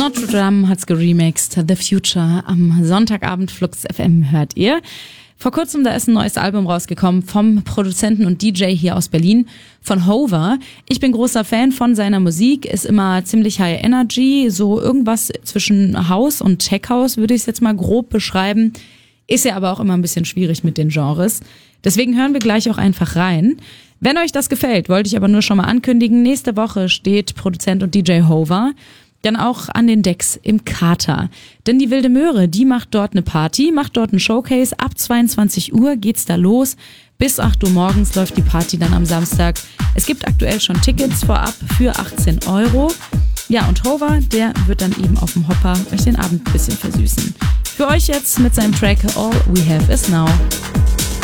Notre Dame hat's geremixed. The Future am Sonntagabend Flux FM hört ihr. Vor kurzem, da ist ein neues Album rausgekommen vom Produzenten und DJ hier aus Berlin, von Hover. Ich bin großer Fan von seiner Musik, ist immer ziemlich high energy, so irgendwas zwischen House und Tech House würde ich es jetzt mal grob beschreiben. Ist ja aber auch immer ein bisschen schwierig mit den Genres. Deswegen hören wir gleich auch einfach rein. Wenn euch das gefällt, wollte ich aber nur schon mal ankündigen, nächste Woche steht Produzent und DJ Hover dann auch an den Decks im Kater. Denn die Wilde Möhre, die macht dort eine Party, macht dort ein Showcase. Ab 22 Uhr geht's da los. Bis 8 Uhr morgens läuft die Party dann am Samstag. Es gibt aktuell schon Tickets vorab für 18 €. Ja, und Hover, der wird dann eben auf dem Hopper euch den Abend ein bisschen versüßen. Für euch jetzt mit seinem Track All We Have Is Now.